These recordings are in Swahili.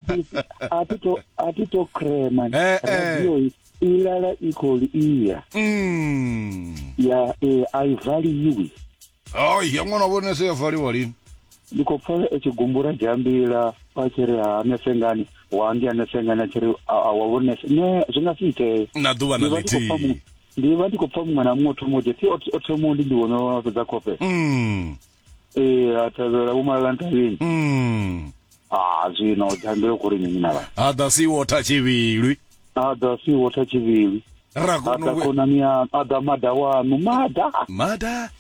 atito krema radio ilala ikoli iya ya I value you. Oh yamwana wona se yafali wali ndikopfa echigumbura jambira pachere anefengani wangi anefengana chiri awawone ne zvingafite na duva na liti ndiva ndikopfa mwana moto moje ti otomundi ndiwono za kope atazora umalanta yini zvino jambira kuri nyina adasi wota chivilwi atakona mia adamada wanu mada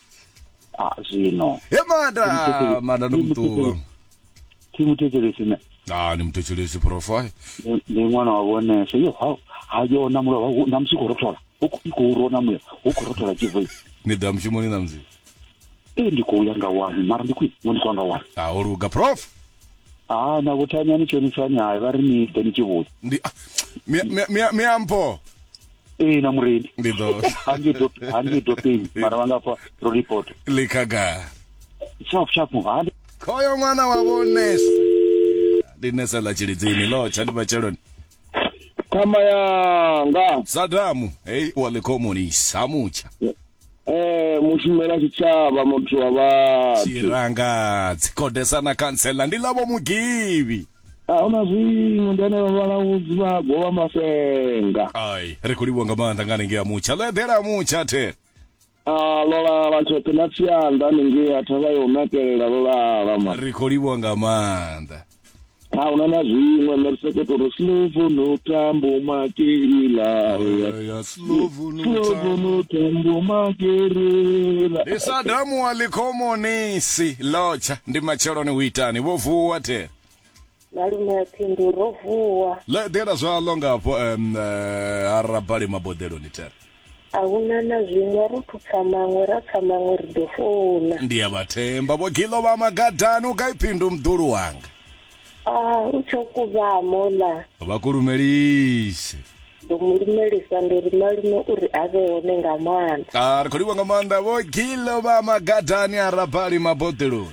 zvino mada nomtu timutecheresina nimutechelesi profile ndi mwana wabone seyo hayona mulo namsikorotola ukurona mulo ukorotola chivoi ni damshimoni namzi ndikuyanga wani mara ndikwi ndikwanga wani oruga prof na kutanya ni choni fanya vari ni deni chivoi ndi mi ampo na muredi ndido handi doping mara wanga pa report likaga sharp handi koyo mwana wabone dinesa la chilizini lo chandi macheloni kama yanga Sadamu walikomuni samucha mushimela chichava muthu wa chiranga tsikodesana kansela ndilavo mugivi una zvinhu ndene vana udziva gova masenga rikuliwonga manda ngane ngia mucha ledhera mucha te lola vachote na tsiyanda ninge atavayonakelela lola rikuliwonga manda una na zvimwe meriseketoro slovu notambo makerila slovu notambo makerila Sadamu walikomonisi locha ndi macheloni uitani vovuwa te Malume pinduro vuwa ledhera zwalonga po arabali mabodelo ni tera auna na zvimwe ratsamamwe ridofona ndiyavathemba vogilo va magadani ukaiphindu mdulu wanga uchokuvamo la vakurumelise ndomulumelisa ndiri malume uri aveone ngamanda rikoliwa ngamanda vogilo va magadani arabali mabodeloni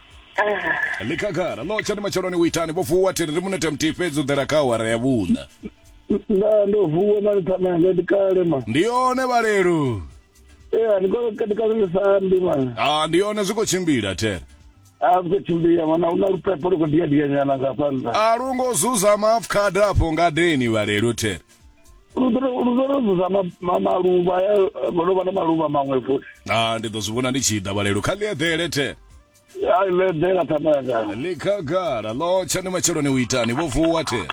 likagara locha ndi macheloni uitani vovuwa tiri rimunete mtifedzu dherakawara yavuna ndovuwa malitsamanga ndikalema ndione valero ndikalesambi mana ndione zvikochimbira tera kuchimbira mana una rupepo rukudiyadiyanyana ngapanza arungozuza maafukadi apo ngadeni valero tera ruzorozuza maluva vanova na maluva mamwe futi ndidozvivona ndichida valero kaliedhere tera ledhera tamagana likagara locha ndi macheloni uitani vovuwa tera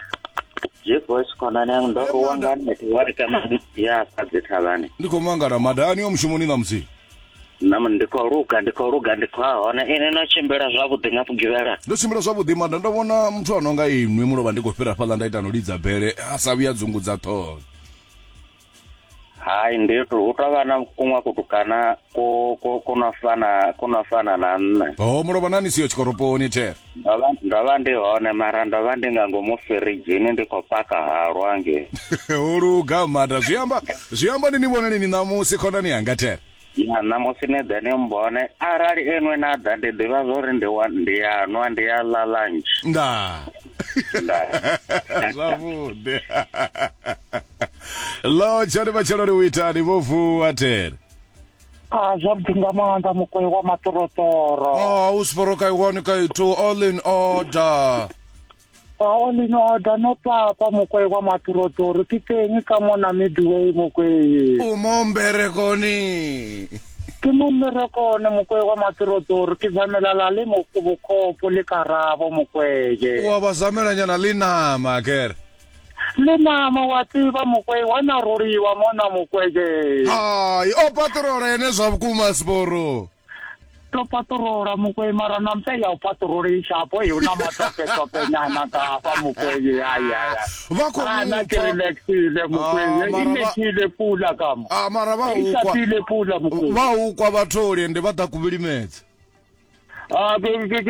jikosikona ndorowangane tiwarika ya kadzithavani ndikomangana madani omushimoni na mzi nam ndikoruga ndikwaona ine nochimbira zvavudhi ngapugivera ndochimbira zvavudhi mada ndavona muthu anonga imwe munova ndikopera pala ndaita nolidza bhere asavi yadzungudza toga hayi ndito utavana kumwa kutukana kunofana na nne munova nani siyo chikoroponi tera ndava ndihone mara ndava ndingangomufirijini ndikopaka harwange uruga mada zviyamba ndinivone nini namusi kona nihanga tera namusi nedhani mbone arali enwe nadha ndidiva zori ndiyanwa ndiyalalanji zvavude locha ndi macheloni uitani vovuwa tera zvabudingamanda mukwe wa matorotoro usiporokaikwanikaito all in order no papa mukwe wa matorotoro titenyi kamona midway mukwe umomberekoni kimomberekone mukwe wa matorotoro kizamela le mokubukopo le karabo mukwege wavazamela nyana linama kere linama wativa mukwe wanaruriwa mona mukwege opatorora ene zvavukuma siporo topatorora mukwe mara namseya upatororisha po yuna matope nyana kafa mukwege ana kirelaxile mukwege inekile pula kama mara isapile pula mukwege vaukwa vatholi ende vadakuvilimedza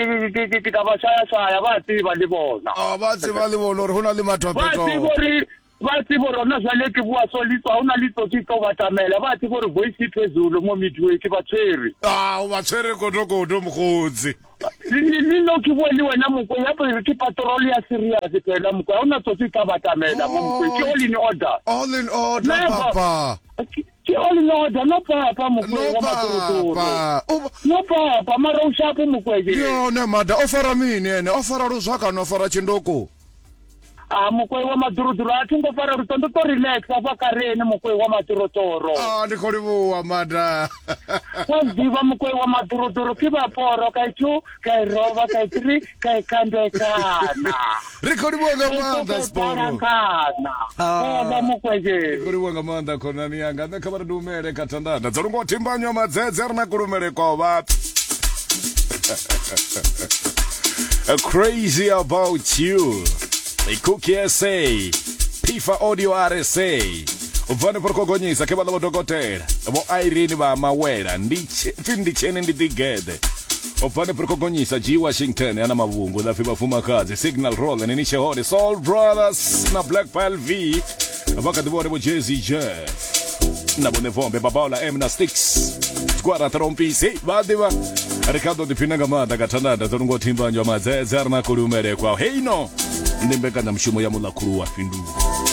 tikavashayashaya vativa livona vatsiva livona uri huna le matopetope Bathi borona jale ke bua so litso ha ona litso ke go batamela bathi gore voice iphezulu mo midway ke batshwere o batshwere kotokoto mokgotsi Lilo ke bua le wena moko ya pele ke patrol ya serious phela moko ha ona tsotsi ka batamela moko ke all in order papa ke all in order no papa moko wa maturuturu no papa mara o shapo moko yo ne mada ofara mini ene ofara rozwaka no ofara chindoko mokwe wa maduruduru a thingo fara rutondo to relax afa karene mokwe wa maturuturu ndikho libuwa mada Diva mokwe wa maduruduru ke ba poro ka 2 ka roba ka 3 ka kandekana rikho libuwa ngamanda sporo ba mokwe je rikho libuwa ngamanda khonani yanga ndakhabara dumele kathandana dzolongo timbanywa madzedze rina kulumele kwa bathu Crazy About You Cookie SA Pifa Audio RSA Uvane por kogonyisa ke bala bodokotela bo Irene ba mawela ndichene ndidigede Uvane por kogonyisa G Washington ana mavungu la fiba fuma kazi Signal Roll and Niche Horde Soul Brothers na Black Pile V Vaka dibore bo Jay-Z Jeff na Bonevombe Babaola M na Sticks Squadra Trompisi Vadiva Ricardo di Pinagamada Gatanda Zolongo Timbanjwa Madzedze Arna Kulumere kwa Heino Ndimbeka na mshumo ya mula kuruwa findu